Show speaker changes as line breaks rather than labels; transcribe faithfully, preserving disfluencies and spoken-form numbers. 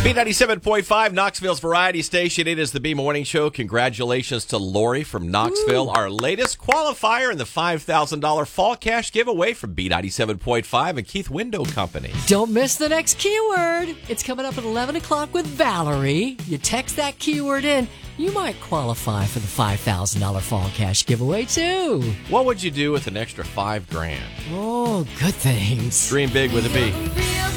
B ninety-seven point five, Knoxville's variety station. It is the B Morning Show. Congratulations to Lori from Knoxville, Ooh. our latest qualifier in the five thousand dollars fall cash giveaway from B ninety-seven point five and Keith Window Company.
Don't miss the next keyword. It's coming up at eleven o'clock with Valerie. You text that keyword in, you might qualify for the five thousand dollars fall cash giveaway, too.
What would you do with an extra five grand?
Oh, good things.
Dream big with a B.